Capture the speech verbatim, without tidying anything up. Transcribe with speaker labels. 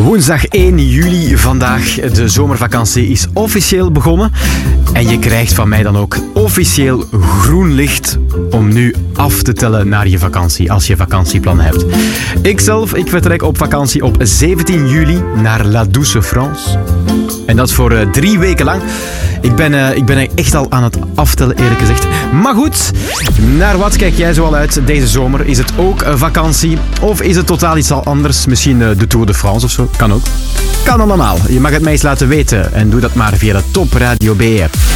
Speaker 1: Woensdag één juli vandaag. De zomervakantie is officieel begonnen. En je krijgt van mij dan ook officieel groen licht om nu af te tellen naar je vakantie, als je vakantieplannen hebt. Ikzelf, ik vertrek op vakantie op zeventien juli naar La Douce France. En dat voor uh, drie weken lang. Ik ben, uh, ik ben echt al aan het aftellen, eerlijk gezegd. Maar goed, naar wat kijk jij zo al uit deze zomer? Is het ook uh, vakantie? Of is het totaal iets al anders? Misschien uh, de Tour de France of zo? Kan ook. Kan allemaal. Je mag het mij eens laten weten. En doe dat maar via de Top Radio B app.